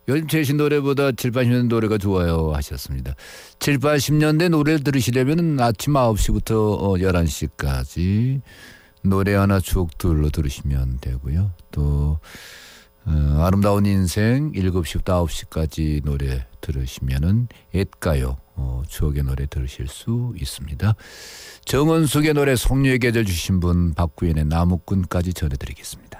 요즘 최신 노래보다 7, 80년대 노래가 좋아요 하셨습니다. 7, 80년대 노래를 들으시려면 아침 9시부터 11시까지 노래 하나 추억들로 들으시면 되고요. 또 아름다운 인생 7시부터 9시까지 노래 들으시면은 옛가요 추억의 노래 들으실 수 있습니다. 정은숙의 노래 송유의 계절 주신 분 박구현의 나무꾼까지 전해드리겠습니다.